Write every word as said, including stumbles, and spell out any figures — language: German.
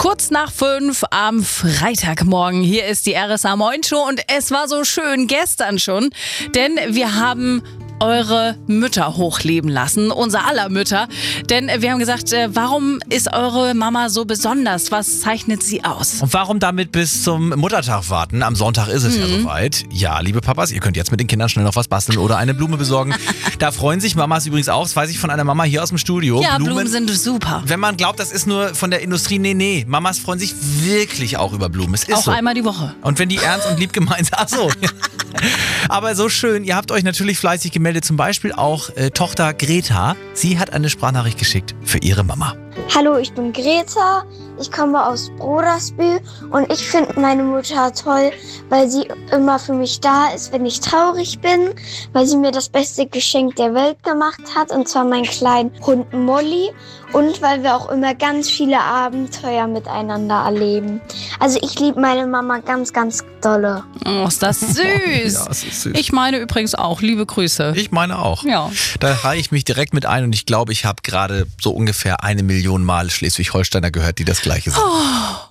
Kurz nach fünf am Freitagmorgen. Hier ist die R S A Moin Show und es war so schön gestern schon, denn wir haben eure Mütter hochleben lassen, unser aller Mütter. Denn wir haben gesagt, warum ist eure Mama so besonders? Was zeichnet sie aus? Und warum damit bis zum Muttertag warten? Am Sonntag ist es mhm. ja soweit. Ja, liebe Papas, ihr könnt jetzt mit den Kindern schnell noch was basteln oder eine Blume besorgen. Da freuen sich Mamas übrigens auch. Das weiß ich von einer Mama hier aus dem Studio. Ja, Blumen, Blumen sind super. Wenn man glaubt, das ist nur von der Industrie, nee, nee. Mamas freuen sich wirklich auch über Blumen. Es ist auch so. Einmal die Woche. Und wenn die ernst und lieb gemeint sind, ach so. Aber so schön, ihr habt euch natürlich fleißig gemeldet, zum Beispiel auch äh, Tochter Greta. Sie hat eine Sprachnachricht geschickt für ihre Mama. Hallo, ich bin Greta, ich komme aus Brodersbühl und ich finde meine Mutter toll, weil sie immer für mich da ist, wenn ich traurig bin, weil sie mir das beste Geschenk der Welt gemacht hat, und zwar meinen kleinen Hund Molly, und weil wir auch immer ganz viele Abenteuer miteinander erleben. Also ich liebe meine Mama ganz, ganz dolle. Oh, ist das süß. Ja, es ist süß. Ich meine übrigens auch, liebe Grüße. Ich meine auch. Ja. Da reihe ich mich direkt mit ein und ich glaube, ich habe gerade so ungefähr eine Million Mal Schleswig-Holsteiner gehört, die das Gleiche sagen. Oh.